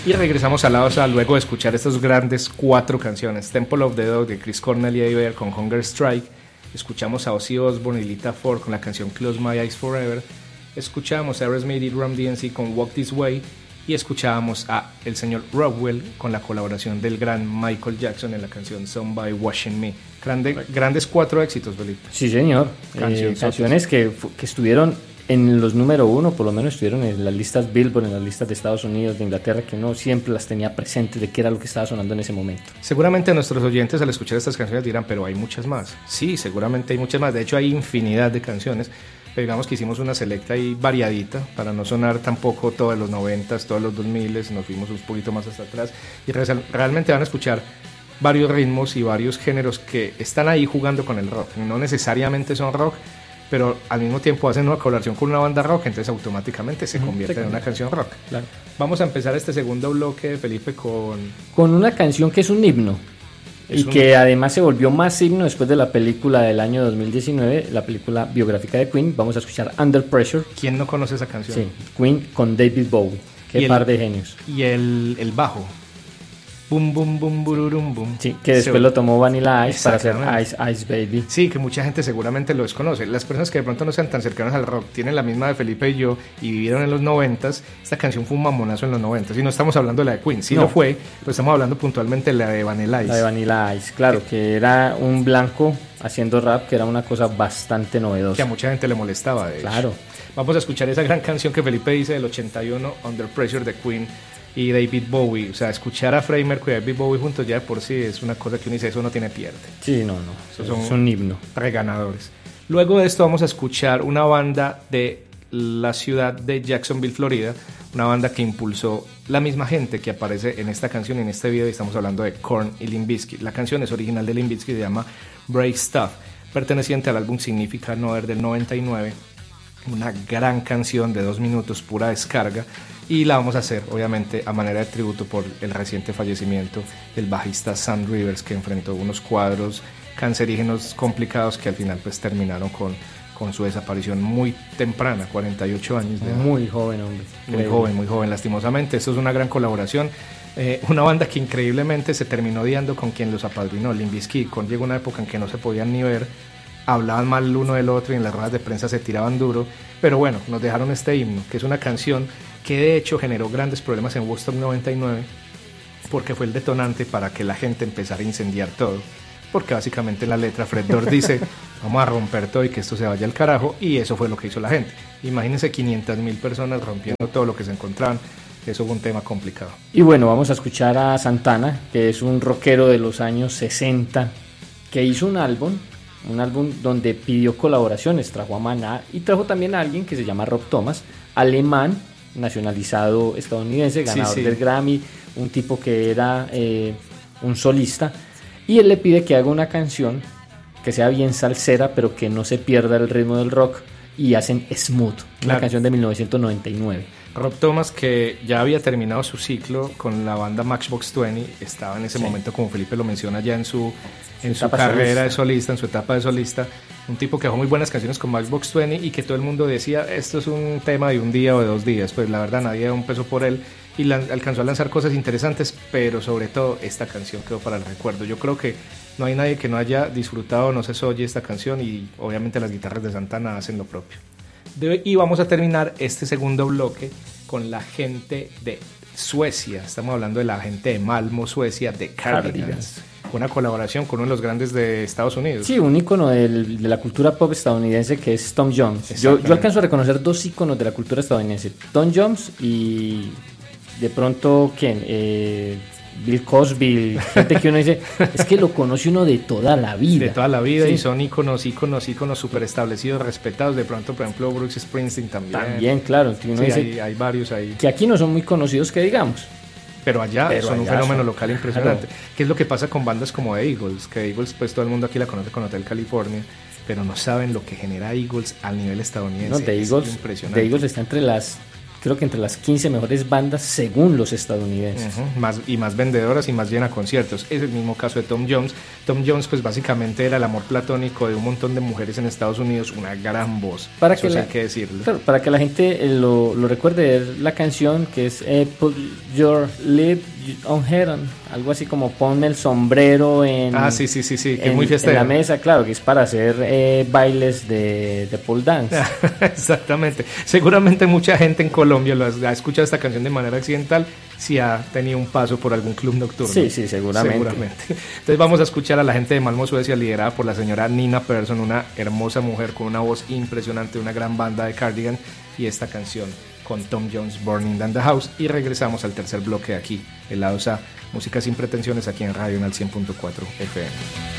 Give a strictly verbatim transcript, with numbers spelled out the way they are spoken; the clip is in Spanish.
Y regresamos a la osa luego de escuchar estas grandes cuatro canciones. Temple of the Dog de Chris Cornell y Eddie Vedder con Hunger Strike. Escuchamos a Ozzy Osbourne y Lita Ford con la canción Close My Eyes Forever. Escuchamos a Aerosmith y Run D M C con Walk This Way. Y escuchábamos a el señor Rockwell con la colaboración del gran Michael Jackson en la canción Somebody Watching Me. Grande, grandes cuatro éxitos, Felipe. Sí, señor. Eh, canciones que, que estuvieron en los número uno, por lo menos estuvieron en las listas Billboard, en las listas de Estados Unidos, de Inglaterra, que uno siempre las tenía presentes de qué era lo que estaba sonando en ese momento. Seguramente nuestros oyentes al escuchar estas canciones dirán, pero hay muchas más. Sí, seguramente hay muchas más. De hecho, hay infinidad de canciones. Pero digamos que hicimos una selecta y variadita para no sonar tampoco todos los noventas, todos los dos miles, nos fuimos un poquito más hasta atrás y re- realmente van a escuchar varios ritmos y varios géneros que están ahí jugando con el rock. No necesariamente son rock, pero al mismo tiempo hacen una colaboración con una banda rock, entonces automáticamente se convierte uh-huh, en una canción rock. Claro. Vamos a empezar este segundo bloque, Felipe, con... Con una canción que es un himno. Es y un... que además se volvió más himno después de la película del año dos mil diecinueve, la película biográfica de Queen. Vamos a escuchar Under Pressure. ¿Quién no conoce esa canción? Sí, Queen con David Bowie. Qué el, par de genios. Y el, el bajo. Boom, boom, boom, bururum, boom. Sí, que después se... lo tomó Vanilla Ice para hacer Ice, Ice Baby. Sí, que mucha gente seguramente lo desconoce. Las personas que de pronto no sean tan cercanas al rock, tienen la misma de Felipe y yo, y vivieron en los noventas. Esta canción fue un mamonazo en los noventas. Y no estamos hablando de la de Queen, sí no. lo fue, pero estamos hablando puntualmente de la de Vanilla Ice. La de Vanilla Ice, claro, que, que era un blanco haciendo rap, que era una cosa bastante novedosa. Que a mucha gente le molestaba, de Claro. hecho. Vamos a escuchar esa gran canción que Felipe dice del ochenta y uno, Under Pressure de Queen y David Bowie. O sea, escuchar a Freddie Mercury y David Bowie juntos ya de por sí es una cosa que uno dice, eso no tiene pierde. Sí, no, no, eso son es un himno. Reganadores. Luego de esto vamos a escuchar una banda de la ciudad de Jacksonville, Florida, una banda que impulsó la misma gente que aparece en esta canción y en este video, y estamos hablando de Korn y Limp Bizkit. La canción es original de Limp Bizkit, se llama Break Stuff, perteneciente al álbum Significant Other del noventa y nueve. Una gran canción de dos minutos, pura descarga, y la vamos a hacer obviamente a manera de tributo por el reciente fallecimiento del bajista Sam Rivers, que enfrentó unos cuadros cancerígenos complicados que al final pues terminaron con, con su desaparición muy temprana, cuarenta y ocho años de edad. Muy joven, hombre. Muy Creo. joven, muy joven, lastimosamente. Esto es una gran colaboración. Eh, una banda que increíblemente se terminó odiando con quien los apadrinó, Limp Bizkit. Con llegó una época en que no se podían ni ver, hablaban mal el uno del otro y en las ruedas de prensa se tiraban duro, pero bueno, nos dejaron este himno, que es una canción que de hecho generó grandes problemas en Woodstock noventa y nueve, porque fue el detonante para que la gente empezara a incendiar todo, porque básicamente en la letra Fred Durst dice, vamos a romper todo y que esto se vaya al carajo, y eso fue lo que hizo la gente. Imagínense quinientas mil personas rompiendo todo lo que se encontraban. Eso fue un tema complicado. Y bueno, vamos a escuchar a Santana, que es un rockero de los años sesenta, que hizo un álbum un álbum donde pidió colaboraciones, trajo a Maná y trajo también a alguien que se llama Rob Thomas, alemán, nacionalizado estadounidense, ganador sí, sí. del Grammy, un tipo que era eh, un solista, y él le pide que haga una canción que sea bien salsera, pero que no se pierda el ritmo del rock, y hacen Smooth, claro. Una canción de mil novecientos noventa y nueve. Rob Thomas, que ya había terminado su ciclo con la banda Matchbox veinte, estaba en ese sí. momento, como Felipe lo menciona, ya en su, en su, su carrera solista. de solista, en su etapa de solista, un tipo que dejó muy buenas canciones con Matchbox veinte y que todo el mundo decía, esto es un tema de un día o de dos días, pues la verdad nadie dio un peso por él, y la, alcanzó a lanzar cosas interesantes, pero sobre todo esta canción quedó para el recuerdo. Yo creo que no hay nadie que no haya disfrutado, no se oye esta canción, y obviamente las guitarras de Santana hacen lo propio. De, y vamos a terminar este segundo bloque con la gente de Suecia. Estamos hablando de la gente de Malmo, Suecia, de Cardigans. Una colaboración con uno de los grandes de Estados Unidos. Sí, un ícono del, de la cultura pop estadounidense, que es Tom Jones. Yo, yo alcanzo a reconocer dos íconos de la cultura estadounidense: Tom Jones y de pronto, ¿quién? Eh, Bill Cosby, gente que uno dice, es que lo conoce uno de toda la vida. De toda la vida, sí. Y son íconos, íconos, íconos súper establecidos, respetados. De pronto, por ejemplo, Bruce Springsteen también. También, claro. Uno sí, dice hay, hay varios ahí. Que aquí no son muy conocidos, que digamos. Pero allá Pero son allá un fenómeno son, local impresionante. Claro. ¿Qué es lo que pasa con bandas como Eagles? Que Eagles, pues todo el mundo aquí la conoce con Hotel California, pero no saben lo que genera Eagles al nivel estadounidense. No, The Eagles, impresionante. The Eagles está entre las creo que entre las quince mejores bandas según los estadounidenses. Uh-huh. Más, y más vendedoras y más llena conciertos. Es el mismo caso de Tom Jones. Tom Jones pues básicamente era el amor platónico de un montón de mujeres en Estados Unidos, una gran voz. Para Eso que sí la, hay que decirlo. Claro, para que la gente eh, lo, lo recuerde, es la canción que es eh, Put Your Lid on Heaven, algo así como pon el sombrero en, ah, sí, sí, sí, sí, que en, es muy fiestera. en la mesa, claro, que es para hacer eh, bailes de, de pole dance. Exactamente. Seguramente mucha gente en Colombia lo ha, ha escuchado esta canción de manera accidental, si ha tenido un paso por algún club nocturno. Sí, sí, seguramente. seguramente. Entonces vamos a escuchar a la gente de Malmö, Suecia, liderada por la señora Nina Persson, una hermosa mujer con una voz impresionante, una gran banda de Cardigan, y esta canción con Tom Jones, Burning Down the House, y regresamos al tercer bloque aquí, el lado A, música sin pretensiones aquí en Radio Nacional cien punto cuatro F M.